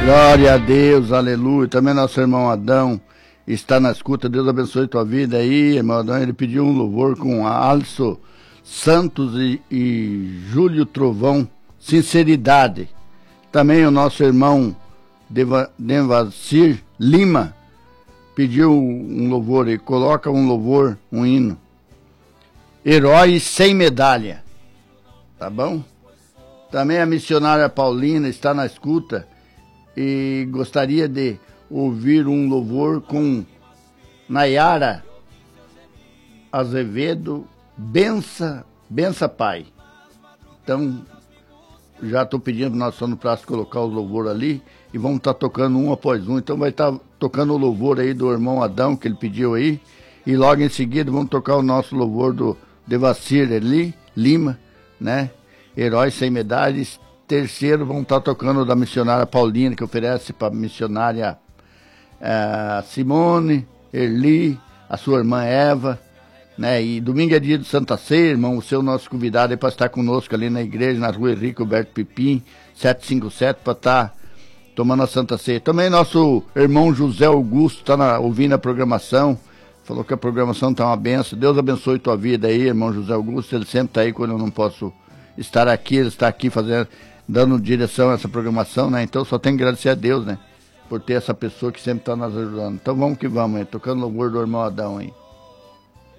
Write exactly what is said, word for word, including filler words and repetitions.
Glória a Deus, aleluia. Também nosso irmão Adão está na escuta. Deus abençoe tua vida aí, irmão Adão. Ele pediu um louvor com a Alisson Santos e, e Júlio Trovão, Sinceridade. Também o nosso irmão Deva, Devacir Lima pediu um louvor e coloca um louvor, um hino. Herói sem medalha. Tá bom? Também a missionária Paulina está na escuta e gostaria de ouvir um louvor com Nayara Azevedo, Bença, Bença Pai. Então, já estou pedindo para nós no prazo colocar o louvor ali e vamos estar tá tocando um após um. Então vai estar tá tocando o louvor aí do irmão Adão, que ele pediu aí, e logo em seguida vamos tocar o nosso louvor do Devacir ali, Lima, né? Heróis sem medalhas. Terceiro, vamos estar tocando da missionária Paulina, que oferece para a missionária uh, Simone, Erli, a sua irmã Eva, né? E domingo é dia de Santa Ceia, irmão, o seu nosso convidado aí para estar conosco ali na igreja, na rua Henrique Alberto Pipim, setecentos e cinquenta e sete, para estar tomando a Santa Ceia. Também nosso irmão José Augusto está ouvindo a programação, falou que a programação está uma benção. Deus abençoe tua vida aí, irmão José Augusto, ele sempre está aí quando eu não posso estar aqui, ele está aqui fazendo, dando direção a essa programação, né? Então só tenho que agradecer a Deus, né? Por ter essa pessoa que sempre está nos ajudando. Então vamos que vamos, aí, tocando o louvor do irmão Adão aí.